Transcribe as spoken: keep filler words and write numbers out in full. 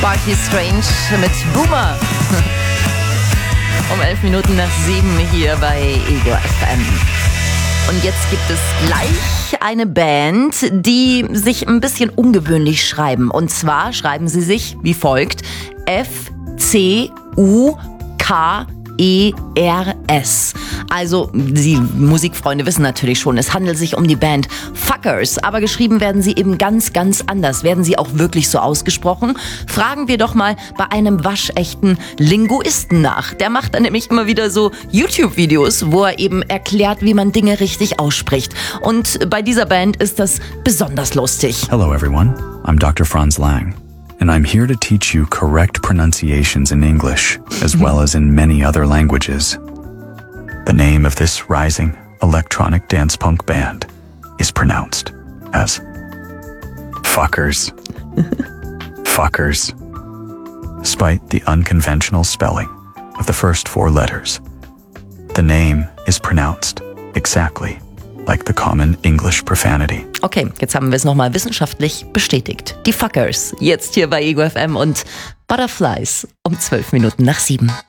Barty Strange mit Boomer. Um elf Minuten nach sieben hier bei Ego F M. Und jetzt gibt es gleich eine Band, die sich ein bisschen ungewöhnlich schreiben. Und zwar schreiben sie sich wie folgt: F C U K E R S. Also, die Musikfreunde wissen natürlich schon, es handelt sich um die Band Fuckers, aber geschrieben werden sie eben ganz, ganz anders. Werden sie auch wirklich so ausgesprochen? Fragen wir doch mal bei einem waschechten Linguisten nach. Der macht dann nämlich immer wieder so YouTube-Videos, wo er eben erklärt, wie man Dinge richtig ausspricht. Und bei dieser Band ist das besonders lustig. Hello everyone, I'm Doctor Franz Lang. And I'm here to teach you correct pronunciations in English, as well as in many other languages. The name of this rising electronic dance punk band is pronounced as Fuckers. Fuckers. Despite the unconventional spelling of the first four letters, the name is pronounced exactly like the common English profanity. Okay, jetzt haben wir es nochmal wissenschaftlich bestätigt. Die Fuckers, jetzt hier bei Ego F M und Butterflies um zwölf Minuten nach sieben.